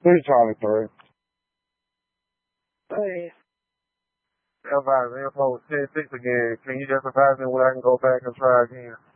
323. Hey. Advise info 10-6 again. Can you just advise me when I can go back and try again?